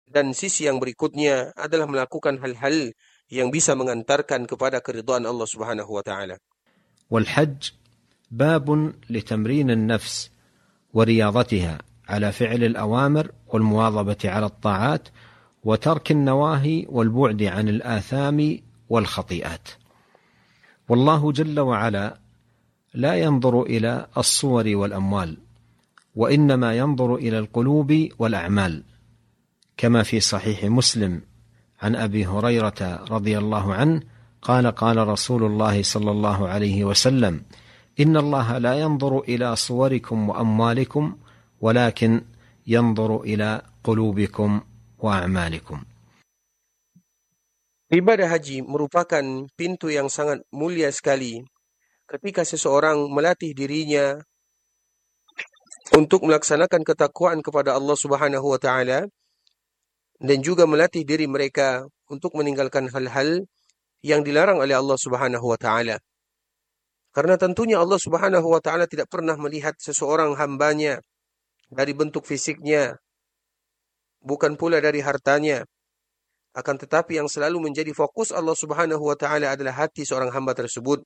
Dan sisi yang berikutnya adalah melakukan hal-hal yang bisa mengantarkan kepada keridhaan Allah Subhanahu wa taala. والحج باب لتمرين النفس ورياضتها على فعل الأوامر والمواظبة على الطاعات وترك النواهي والبعد عن الآثام والخطيئات. والله جل وعلا لا ينظر إلى الصور والأموال، وإنما ينظر إلى القلوب والأعمال، كما في صحيح مسلم عن أبي هريرة رضي الله عنه قال قال رسول الله صلى الله عليه وسلم: إن الله لا ينظر إلى صوركم وأموالكم ولكن ينظر إلى قلوبكم وأعمالكم. Ibadah haji merupakan pintu yang sangat mulia sekali ketika seseorang melatih dirinya untuk melaksanakan ketakwaan kepada Allah Subhanahu wa taala dan juga melatih diri mereka untuk meninggalkan hal-hal yang dilarang oleh Allah Subhanahu wa taala. Karena tentunya Allah Subhanahu wa taala tidak pernah melihat seseorang hambanya dari bentuk fisiknya, bukan pula dari hartanya. Akan tetapi yang selalu menjadi fokus Allah Subhanahu wa taala adalah hati seorang hamba tersebut.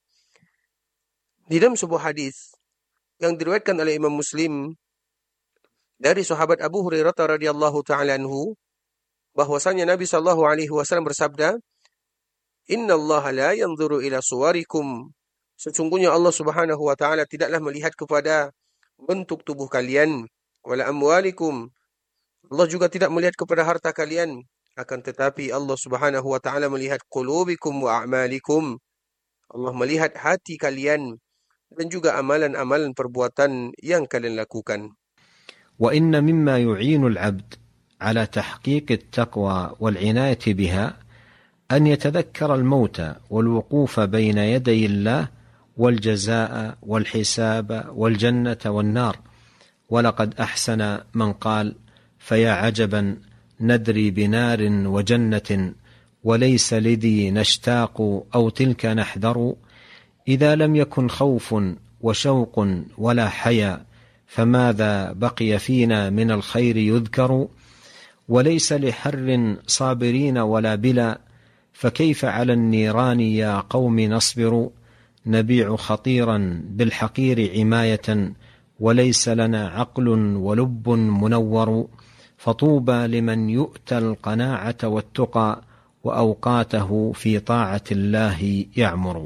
Di dalam sebuah hadis yang diriwayatkan oleh Imam Muslim dari sahabat Abu Hurairah radhiyallahu taala anhu, bahwasanya Nabi sallallahu alaihi wasallam bersabda, "Innallaha la yanzuru ila suwarikum." Sesungguhnya Allah Subhanahu wa taala tidaklah melihat kepada bentuk tubuh kalian, wala amwalikum. Allah juga tidak melihat kepada harta kalian, akan tetapi Allah Subhanahu wa taala melihat qulubikum wa a'malikum. Allah melihat hati kalian dan juga amalan-amalan perbuatan yang kalian lakukan. وإن مما يعين العبد على تحقيق التقوى والعناية بها أن يتذكر الموت والوقوف بين يدي الله والجزاء والحساب والجنة والنار. ولقد أحسن من قال: فيا عجبا ندري بنار وجنة وليس لذي نشتاق أو تلك نحذر. إذا لم يكن خوف وشوق ولا حيا فماذا بقي فينا من الخير يذكر. وليس لحر صابرين ولا بلا فكيف على النيران يا قوم نصبر. نبيع خطيرا بالحقير عماية وليس لنا عقل ولب منور. فطوبى لمن يؤتى القناعة والتقى وأوقاته في طاعة الله يعمر.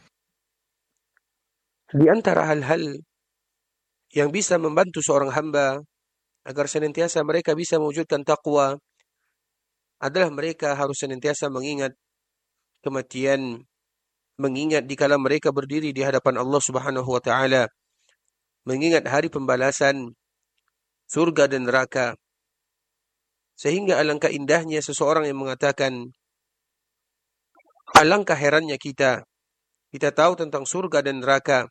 Di antara hal-hal yang bisa membantu seorang hamba agar senantiasa mereka bisa mewujudkan takwa adalah mereka harus senantiasa mengingat kematian, mengingat dikala mereka berdiri di hadapan Allah Subhanahu wa taala, mengingat hari pembalasan, surga dan neraka. Sehingga alangkah indahnya seseorang yang mengatakan, alangkah herannya kita tahu tentang surga dan neraka,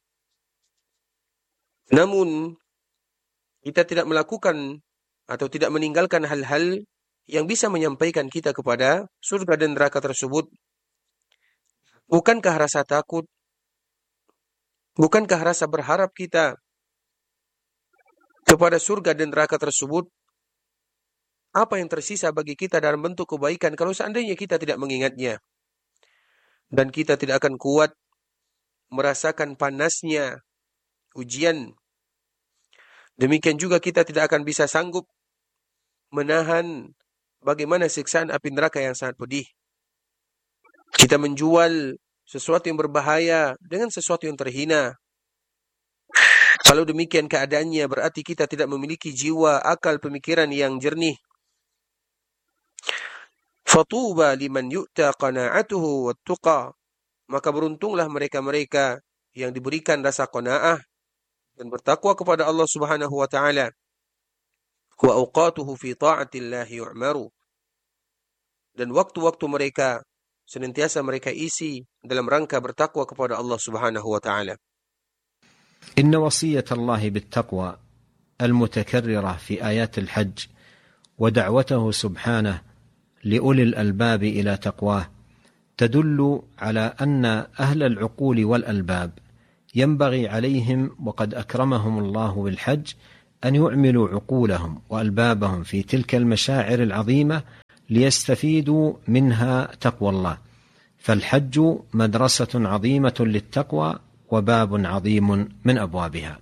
namun kita tidak melakukan atau tidak meninggalkan hal-hal yang bisa menyampaikan kita kepada surga dan neraka tersebut. Bukankah rasa takut, bukankah rasa berharap kita kepada surga dan neraka tersebut, apa yang tersisa bagi kita dalam bentuk kebaikan kalau seandainya kita tidak mengingatnya? Dan kita tidak akan kuat merasakan panasnya ujian. Demikian juga kita tidak akan bisa sanggup menahan bagaimana siksaan api neraka yang sangat pedih. Kita menjual sesuatu yang berbahaya dengan sesuatu yang terhina. Kalau demikian keadaannya, berarti kita tidak memiliki jiwa, akal, pemikiran yang jernih. Fatuba liman yu'ta qana'atuhu wattuqa. Maka beruntunglah mereka-mereka yang diberikan rasa qanaah dan bertakwa kepada Allah Subhanahu wa taala. Wa awqatuhu fi ta'atillahi yu'maru. Dan waktu-waktu mereka senantiasa mereka isi dalam rangka bertakwa kepada Allah Subhanahu wa taala. إن وصية الله بالتقوى المتكررة في آيات الحج ودعوته سبحانه لأولي الألباب إلى تقواه تدل على أن أهل العقول والألباب ينبغي عليهم وقد أكرمهم الله بالحج أن يعملوا عقولهم وألبابهم في تلك المشاعر العظيمة ليستفيدوا منها تقوى الله. فالحج مدرسة عظيمة للتقوى وباب عظيم من أبوابها.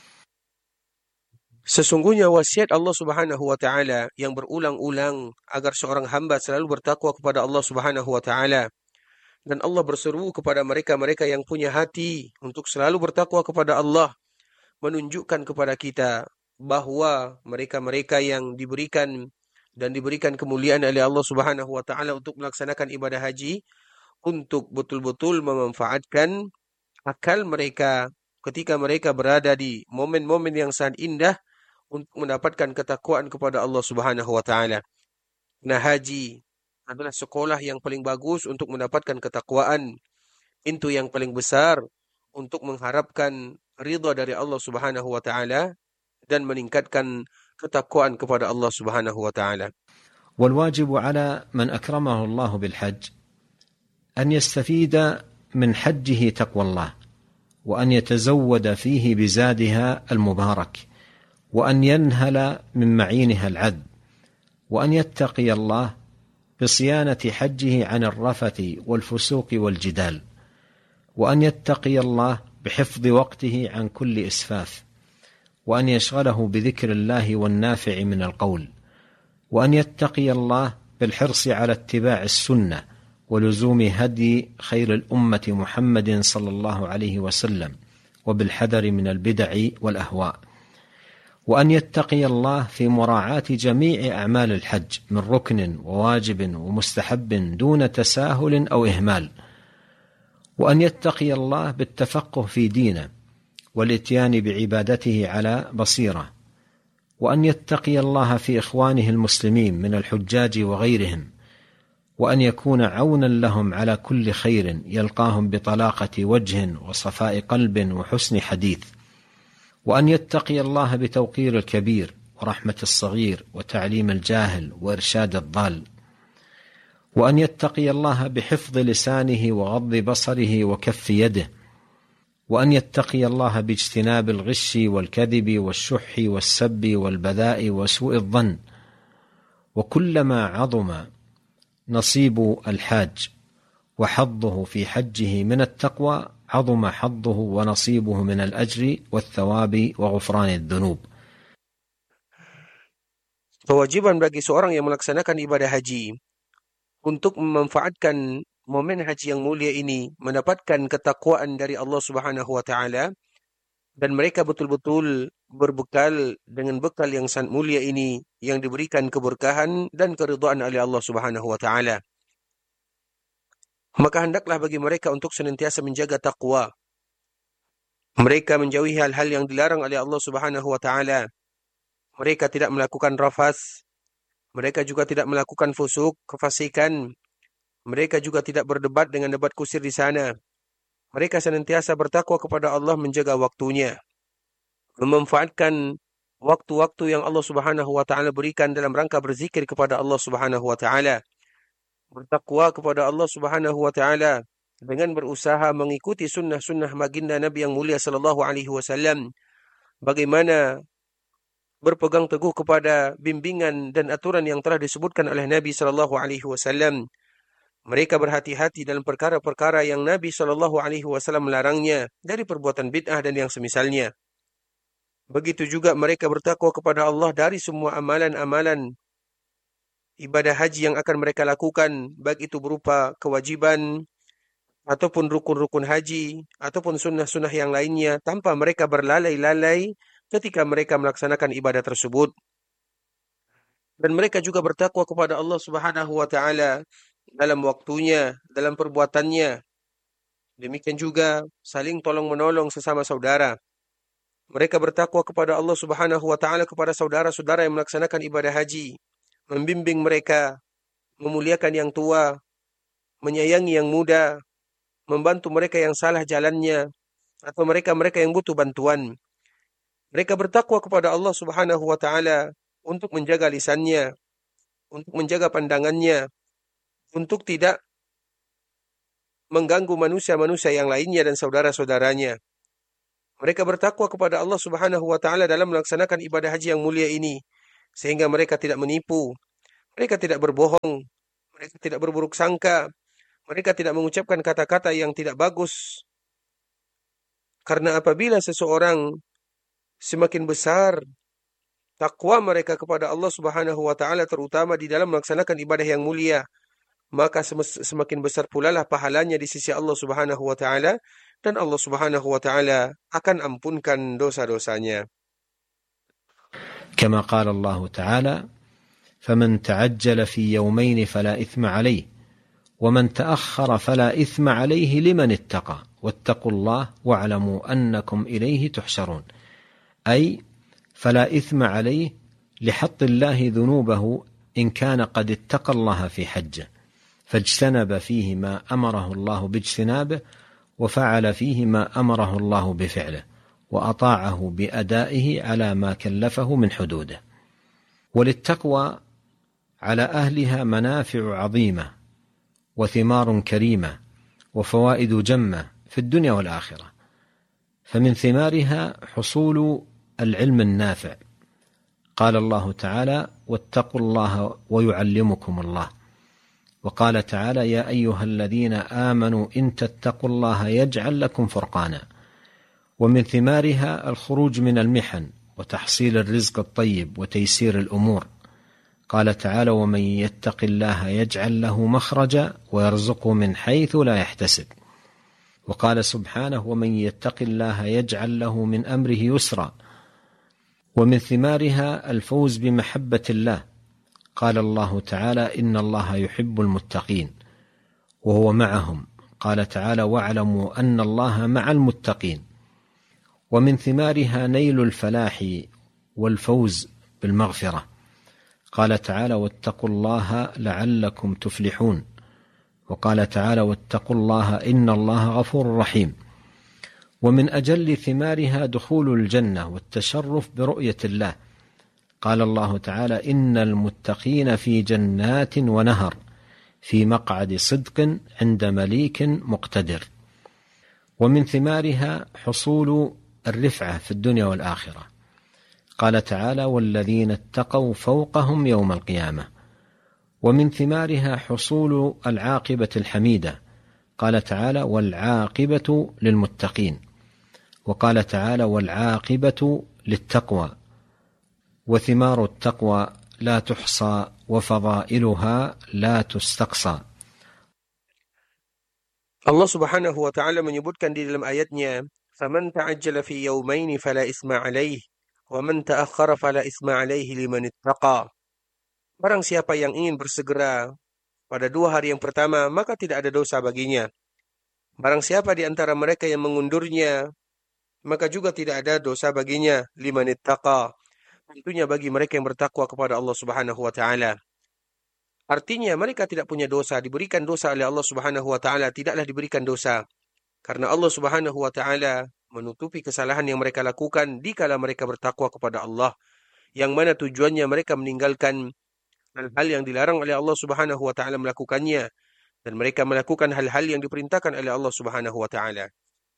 Sesungguhnya wasiat Allah Subhanahu wa taala yang berulang-ulang agar seorang hamba selalu bertakwa kepada Allah Subhanahu wa taala, dan Allah berseru kepada mereka-mereka yang punya hati untuk selalu bertakwa kepada Allah, menunjukkan kepada kita bahwa mereka-mereka yang diberikan kemuliaan oleh Allah Subhanahu wa taala untuk melaksanakan ibadah haji, untuk betul-betul memanfaatkan akal mereka ketika mereka berada di momen-momen yang sangat indah untuk mendapatkan ketakwaan kepada Allah Subhanahu wa taala. Nah, haji adalah sekolah yang paling bagus untuk mendapatkan ketakwaan, pintu yang paling besar untuk mengharapkan ridha dari Allah Subhanahu wa taala dan meningkatkan ketakwaan kepada Allah Subhanahu wa taala. والواجب على من أكرمه الله بالحج أن يستفيد من حجه تقوى الله، وأن يتزود فيه بزادها المبارك، وأن ينهل من معينها العذب، وأن يتقي الله بصيانة حجه عن الرفث والفسوق والجدال، وأن يتقي الله بحفظ وقته عن كل إسفاف، وأن يشغله بذكر الله والنافع من القول، وأن يتقي الله بالحرص على اتباع السنة ولزوم هدي خير الأمة محمد صلى الله عليه وسلم، وبالحذر من البدع والأهواء، وأن يتقي الله في مراعاة جميع أعمال الحج من ركن وواجب ومستحب دون تساهل أو إهمال، وأن يتقي الله بالتفقه في دينه والإتيان بعبادته على بصيرة، وأن يتقي الله في إخوانه المسلمين من الحجاج وغيرهم، وأن يكون عونا لهم على كل خير يلقاهم بطلاقة وجه وصفاء قلب وحسن حديث، وأن يتقي الله بتوقير الكبير ورحمة الصغير وتعليم الجاهل وإرشاد الضال، وأن يتقي الله بحفظ لسانه وغض بصره وكف يده، وأن يتقي الله باجتناب الغش والكذب والشح والسب والبذاء وسوء الظن. وكلما عظم نصيب الحاج وحظه في حجه من التقوى عظم حظه ونصيبه من الأجر والثواب وغفران الذنوب. Kewajiban bagi seorang yang melaksanakan ibadah haji untuk memanfaatkan momen haji yang mulia ini, mendapatkan ketakwaan dari Allah Subhanahu wa taala, dan mereka betul-betul berbekal dengan bekal yang sangat mulia ini yang diberikan keberkahan dan keridhaan oleh Allah Subhanahu wa taala. Maka hendaklah bagi mereka untuk senantiasa menjaga takwa. Mereka menjauhi hal-hal yang dilarang oleh Allah Subhanahu wa taala. Mereka tidak melakukan rafas, mereka juga tidak melakukan fusuk, kefasikan. Mereka juga tidak berdebat dengan debat kusir di sana. Mereka senantiasa bertakwa kepada Allah, menjaga waktunya, memanfaatkan waktu-waktu yang Allah Subhanahu wa taala berikan dalam rangka berzikir kepada Allah Subhanahu wa taala. Bertakwa kepada Allah Subhanahu wa taala dengan berusaha mengikuti sunnah-sunnah baginda Nabi yang mulia sallallahu alaihi wasallam. Bagaimana berpegang teguh kepada bimbingan dan aturan yang telah disebutkan oleh Nabi sallallahu alaihi wasallam. Mereka berhati-hati dalam perkara-perkara yang Nabi SAW melarangnya dari perbuatan bid'ah dan yang semisalnya. Begitu juga mereka bertakwa kepada Allah dari semua amalan-amalan ibadah haji yang akan mereka lakukan, baik itu berupa kewajiban, ataupun rukun-rukun haji, ataupun sunnah-sunnah yang lainnya, tanpa mereka berlalai-lalai ketika mereka melaksanakan ibadah tersebut. Dan mereka juga bertakwa kepada Allah Subhanahu wa taala dalam waktunya, dalam perbuatannya. Demikian juga saling tolong-menolong sesama saudara. Mereka bertakwa kepada Allah Subhanahu wa taala kepada saudara-saudara yang melaksanakan ibadah haji, membimbing mereka, memuliakan yang tua, menyayangi yang muda, membantu mereka yang salah jalannya, atau mereka-mereka yang butuh bantuan. Mereka bertakwa kepada Allah Subhanahu wa taala untuk menjaga lisannya, untuk menjaga pandangannya, untuk tidak mengganggu manusia-manusia yang lainnya dan saudara-saudaranya. Mereka bertakwa kepada Allah Subhanahu wa taala dalam melaksanakan ibadah haji yang mulia ini, sehingga mereka tidak menipu, Mereka tidak berbohong, mereka tidak berburuk sangka, mereka tidak mengucapkan kata-kata yang tidak bagus. Karena apabila seseorang semakin besar takwa mereka kepada Allah Subhanahu wa taala, terutama di dalam melaksanakan ibadah yang mulia, maka semakin besar pula lah pahalanya di sisi Allah Subhanahu wa taala, dan Allah Subhanahu wa taala akan ampunkan dosa-dosanya. كما قال الله تعالى: فمن تعجل في يومين فلا إثم عليه ومن تأخر فلا إثم عليه لمن اتقى واتقوا الله واعلموا أنكم إليه تحشرون. أي فلا إثم عليه لحط الله ذنوبه إن كان قد اتقى الله في حجه فاجتنب فيه ما أمره الله باجتنابه وفعل فيه ما أمره الله بفعله وأطاعه بأدائه على ما كلفه من حدوده. وللتقوى على أهلها منافع عظيمة وثمار كريمة وفوائد جمة في الدنيا والآخرة. فمن ثمارها حصول العلم النافع، قال الله تعالى: واتقوا الله ويعلمكم الله. وقال تعالى: يا أيها الذين آمنوا إن تتقوا الله يجعل لكم فرقانا. ومن ثمارها الخروج من المحن وتحصيل الرزق الطيب وتيسير الأمور، قال تعالى: ومن يتق الله يجعل له مخرجا ويرزقه من حيث لا يحتسب. وقال سبحانه: ومن يتق الله يجعل له من أمره يسرا. ومن ثمارها الفوز بمحبة الله، قال الله تعالى: إن الله يحب المتقين وهو معهم. قال تعالى: واعلموا أن الله مع المتقين. ومن ثمارها نيل الفلاح والفوز بالمغفرة، قال تعالى: واتقوا الله لعلكم تفلحون. وقال تعالى: واتقوا الله إن الله غفور رحيم. ومن أجل ثمارها دخول الجنة والتشرف برؤية الله، قال الله تعالى: إن المتقين في جنات ونهر في مقعد صدق عند مليك مقتدر. ومن ثمارها حصول الرفعة في الدنيا والآخرة، قال تعالى: والذين اتقوا فوقهم يوم القيامة. ومن ثمارها حصول العاقبة الحميدة، قال تعالى: والعاقبة للمتقين. وقال تعالى: والعاقبة للتقوى. وثمار التقوى لا تحصى وفضائلها لا تستقصى. Allah Subhanahu wa taala menyebutkan di dalam ayatnya, "Faman ta'ajjala fi yawmaini fala isma 'alaihi wa man ta'akhkhara fala isma 'alaihi liman ittaqa." Barang siapa yang ingin bersegera pada 2 hari yang pertama, maka tidak ada dosa baginya. Barang siapa di antara mereka yang mengundurnya, maka juga tidak ada dosa baginya, liman ittaqa. Tentunya bagi mereka yang bertakwa kepada Allah Subhanahu wa taala. Artinya mereka tidak punya dosa, diberikan dosa oleh Allah Subhanahu wa taala, tidaklah diberikan dosa. Karena Allah Subhanahu wa taala menutupi kesalahan yang mereka lakukan dikala mereka bertakwa kepada Allah, yang mana tujuannya mereka meninggalkan hal-hal yang dilarang oleh Allah Subhanahu wa taala melakukannya, dan mereka melakukan hal-hal yang diperintahkan oleh Allah Subhanahu wa taala.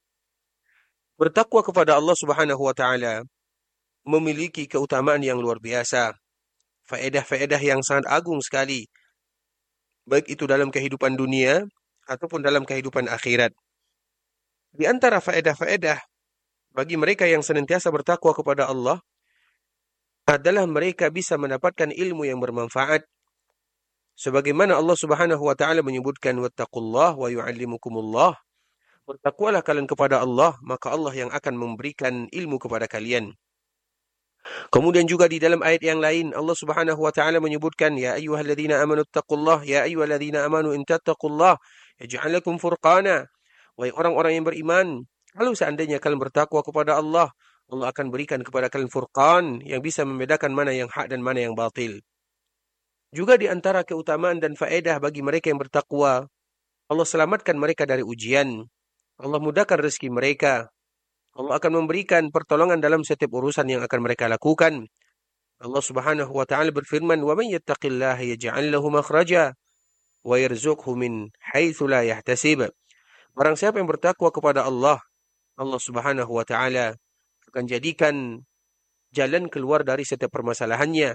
Bertakwa kepada Allah Subhanahu wa taala memiliki keutamaan yang luar biasa, faedah-faedah yang sangat agung sekali, baik itu dalam kehidupan dunia ataupun dalam kehidupan akhirat. Di antara faedah-faedah bagi mereka yang senantiasa bertakwa kepada Allah adalah mereka bisa mendapatkan ilmu yang bermanfaat. Sebagaimana Allah Subhanahu wa taala menyebutkan, wattaqullah wa yu'allimukumullah. Bertakwalah kalian kepada Allah, maka Allah yang akan memberikan ilmu kepada kalian. Kemudian juga di dalam ayat yang lain Allah Subhanahu wa taala menyebutkan, ya ayyuhalladzina amanu taqullah, ya ayyuhalladzina amanu in tattaqullah yaj'al lakum furqana. Wahai orang-orang yang beriman, kalau seandainya kalian bertakwa kepada Allah, Allah akan berikan kepada kalian furqan yang bisa membedakan mana yang hak dan mana yang batil. Juga di antara keutamaan dan faedah bagi mereka yang bertakwa, Allah selamatkan mereka dari ujian. Allah mudahkan rezeki mereka. Allah akan memberikan pertolongan dalam setiap urusan yang akan mereka lakukan. Allah Subhanahu wa taala berfirman, "Wa may yattaqillaha yaj'al lahu makhraja wa yarzuqhu min haitsu la yahtasib." Barang siapa yang bertakwa kepada Allah, Allah Subhanahu wa taala akan jadikan jalan keluar dari setiap permasalahannya.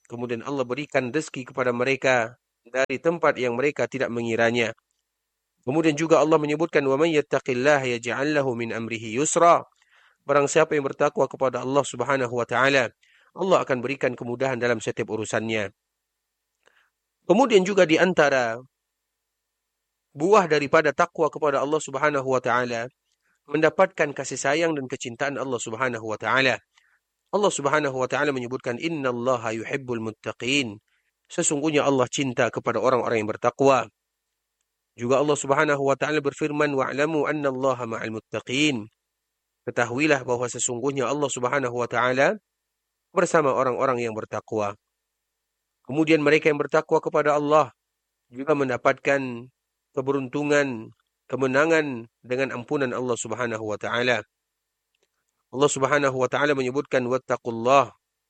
Kemudian Allah berikan rezeki kepada mereka dari tempat yang mereka tidak mengiranya. Kemudian juga Allah menyebutkan wa may yattaqillaha yaj'al lahu min amrihi yusra. Barang siapa yang bertakwa kepada Allah Subhanahu wa taala, Allah akan berikan kemudahan dalam setiap urusannya. Kemudian juga di antara buah daripada takwa kepada Allah Subhanahu wa taala, mendapatkan kasih sayang dan kecintaan Allah Subhanahu wa taala. Allah Subhanahu wa taala menyebutkan innallaha yuhibbul muttaqin. Sesungguhnya Allah cinta kepada orang-orang yang bertakwa. Juga Allah Subhanahu wa taala berfirman wa'lamu annallaha ma'al muttaqin. Ketahuilah bahwa sesungguhnya Allah Subhanahu wa taala bersama orang-orang yang bertakwa. Kemudian mereka yang bertakwa kepada Allah juga mendapatkan keberuntungan, kemenangan dengan ampunan Allah Subhanahu wa taala. Allah Subhanahu wa taala menyebutkan wattaqullaha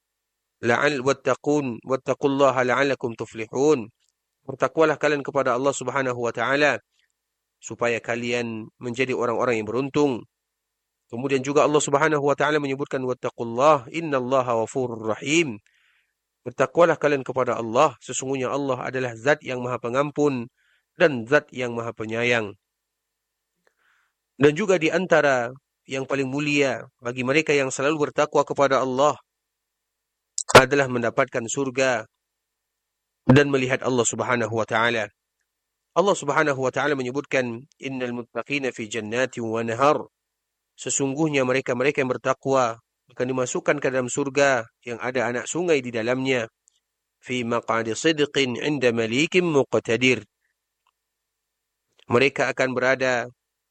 la'allakum tuflihun. Bertakwalah kalian kepada Allah Subhanahu wa taala supaya kalian menjadi orang-orang yang beruntung. Kemudian juga Allah Subhanahu wa taala menyebutkan wattaqullaha innallaha ghafurur rahim. Bertakwalah kalian kepada Allah, sesungguhnya Allah adalah zat yang Maha Pengampun dan zat yang Maha Penyayang. Dan juga di antara yang paling mulia bagi mereka yang selalu bertakwa kepada Allah adalah mendapatkan surga dan melihat Allah Subhanahu wa taala. Allah Subhanahu wa taala menyebutkan innal muttaqina fi jannatin wa nahar. Sesungguhnya mereka-mereka yang bertakwa akan dimasukkan ke dalam surga yang ada anak sungai di dalamnya. Fi maq'adi sidqin 'inda malikin muqtadir. Mereka akan berada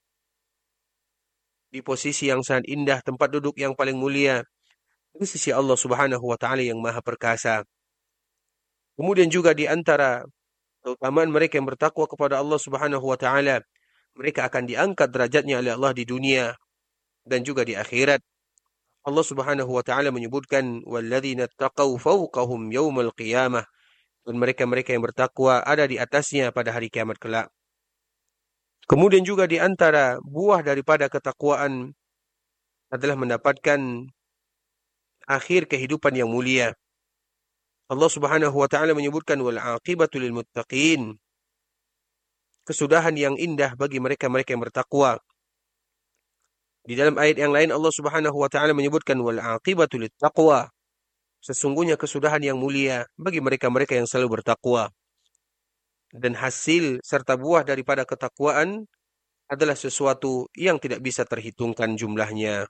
di posisi yang sangat indah, tempat duduk yang paling mulia di sisi Allah Subhanahu wa taala yang Maha Perkasa. Kemudian juga di antara keutamaan mereka yang bertakwa kepada Allah Subhanahu wa taala, mereka akan diangkat derajatnya oleh Allah di dunia dan juga di akhirat. Allah Subhanahu wa taala menyebutkan walladzina taqaw fawqahum yaumal qiyamah, dan mereka-mereka yang bertakwa ada di atasnya pada hari kiamat kelak. Kemudian juga di antara buah daripada ketakwaan adalah mendapatkan akhir kehidupan yang mulia. Allah Subhanahu wa taala menyebutkan wal aqibatu lil muttaqin. Kesudahan yang indah bagi mereka-mereka yang bertakwa. Di dalam ayat yang lain Allah Subhanahu wa taala menyebutkan wal aqibatu lit taqwa. Sesungguhnya kesudahan yang mulia bagi mereka-mereka yang selalu bertakwa. Dan hasil serta buah daripada ketakwaan adalah sesuatu yang tidak bisa terhitungkan jumlahnya.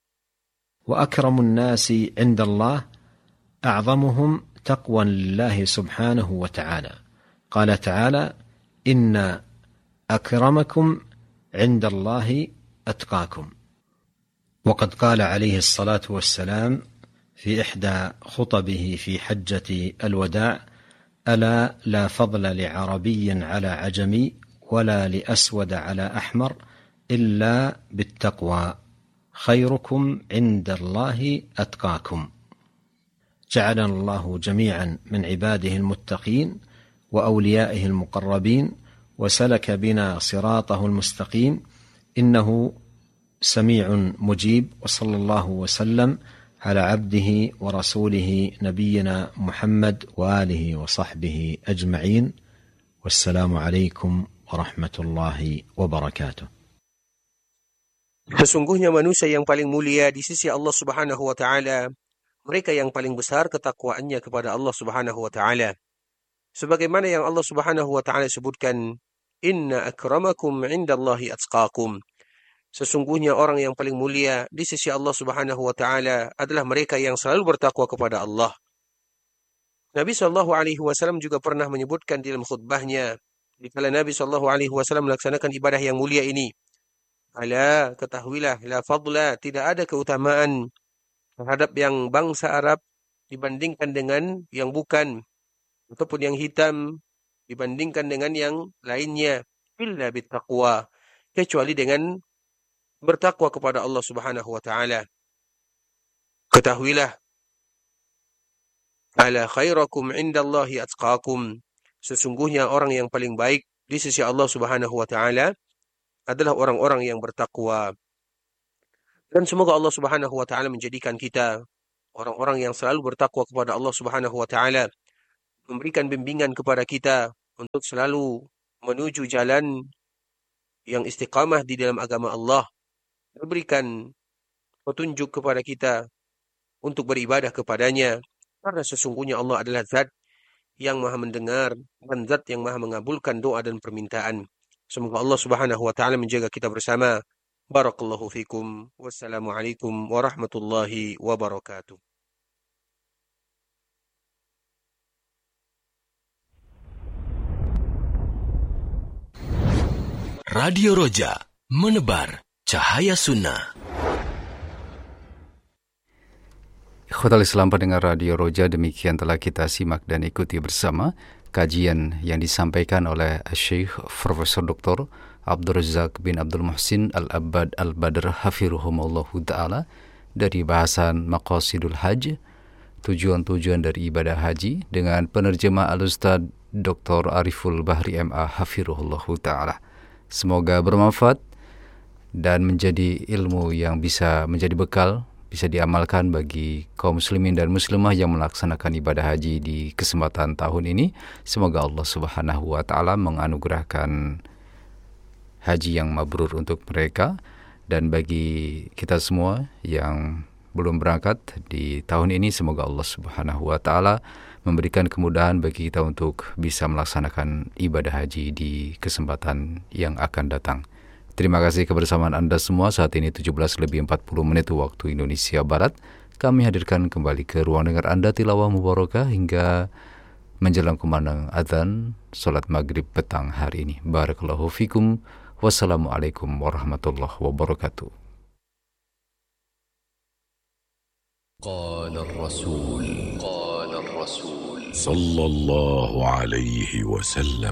Wa akramun nasi 'inda Allah a'zamuhum taqwan lillahi subhanahu wa ta'ala. Qala ta'ala inna akramakum 'inda Allahi atqakum. وقد قال عليه الصلاة والسلام في إحدى خطبه في حجة الوداع ألا لا فضل لعربي على عجمي ولا لأسود على أحمر إلا بالتقوى خيركم عند الله أتقاكم. جعلنا الله جميعا من عباده المتقين وأوليائه المقربين وسلك بنا صراطه المستقيم إنه سميع مجيب. وصلى الله وسلم على عبده ورسوله نبينا محمد وآله وصحبه أجمعين والسلام عليكم ورحمة الله وبركاته. Sesungguhnya manusia yang paling mulia di sisi Allah Subhanahu wa taala, mereka yang paling besar ketakwaannya kepada Allah Subhanahu wa taala. Sebagaimana yang Allah Subhanahu wa taala sebutkan, inna akramakum 'indallahi atqakum. Sesungguhnya orang yang paling mulia di sisi Allah Subhanahu wa taala adalah mereka yang selalu bertakwa kepada Allah. Nabi sallallahu alaihi wasallam juga pernah menyebutkan dalam khutbahnya dikala Nabi sallallahu alaihi wasallam melaksanakan ibadah yang mulia ini. Ala, ketahuilah, la fadla, tidak ada keutamaan terhadap yang bangsa Arab dibandingkan dengan yang bukan, ataupun yang hitam dibandingkan dengan yang lainnya, illa bittaqwa, kecuali dengan bertakwa kepada Allah Subhanahu wa taala. Ketahuilah, ala khairakum 'indallahi atqakum. Sesungguhnya orang yang paling baik di sisi Allah Subhanahu wa taala adalah orang-orang yang bertakwa. Dan semoga Allah Subhanahu wa taala menjadikan kita orang-orang yang selalu bertakwa kepada Allah Subhanahu wa taala, memberikan bimbingan kepada kita untuk selalu menuju jalan yang istiqamah di dalam agama Allah, memberikan petunjuk kepada kita untuk beribadah kepadanya, karena sesungguhnya Allah adalah zat yang maha mendengar dan zat yang maha mengabulkan doa dan permintaan. Semoga Allah Subhanahu wa taala menjaga kita bersama. Barakallahu fikum. Wassalamualaikum warahmatullahi wabarakatuh. Radio Roja, menebar cahaya sunnah. Ikhwatal Islam pendengar Radio Roja, demikian telah kita simak dan ikuti bersama kajian yang disampaikan oleh Syekh Profesor Dr. Abdul Razak bin Abdul Muhsin Al-Abbad Al-Badr Hafirahumullahu Ta'ala dari bahasan Maqasidul Hajj, tujuan-tujuan dari ibadah haji, dengan penerjemah Al-Ustaz Dr. Ariful Bahri MA Hafirahullahu Ta'ala. Semoga bermanfaat dan menjadi ilmu yang bisa menjadi bekal, bisa diamalkan bagi kaum muslimin dan muslimah yang melaksanakan ibadah haji di kesempatan tahun ini. Semoga Allah Subhanahu wa taala menganugerahkan haji yang mabrur untuk mereka, dan bagi kita semua yang belum berangkat di tahun ini, semoga Allah Subhanahu wa taala memberikan kemudahan bagi kita untuk bisa melaksanakan ibadah haji di kesempatan yang akan datang. Terima kasih kebersamaan Anda semua. Saat ini 17:40 waktu Indonesia Barat. Kami hadirkan kembali ke ruang dengar Anda tilawah mubarakah hingga menjelang kumandang azan salat maghrib petang hari ini. Barakallahu fikum. Wassalamualaikum warahmatullahi wabarakatuh. قال الرسول صلى الله عليه وسلم.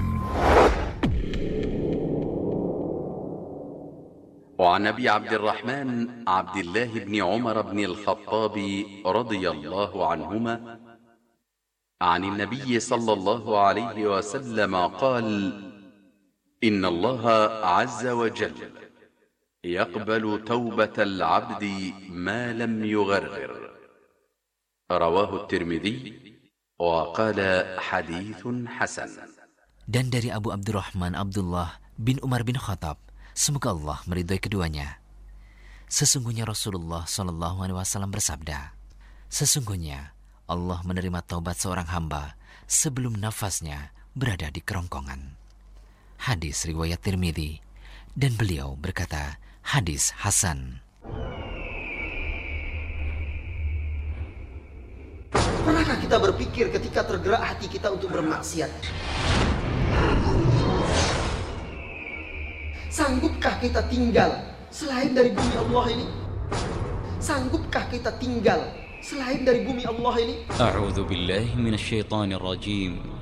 وعن أبي عبد الرحمن عبد الله بن عمر بن الخطاب رضي الله عنهما عن النبي صلى الله عليه وسلم قال: إن الله عز وجل يقبل توبة العبد ما لم يغرغر. رواه الترمذي وقال حديث حسن. Dan dari Abu Abdurrahman Abdullah bin Umar bin Khattab, semoga Allah meridhai keduanya, sesungguhnya Rasulullah SAW bersabda, sesungguhnya Allah menerima taubat seorang hamba sebelum nafasnya berada di kerongkongan. Hadis riwayat Tirmidzi, dan beliau berkata hadis hasan. Pernahkah kita berpikir ketika tergerak hati kita untuk bermaksiat? Sanggupkah kita tinggal selain dari bumi Allah ini? Sanggupkah kita tinggal selain dari bumi Allah ini? A'udzu billahi minasyaitonir rajim.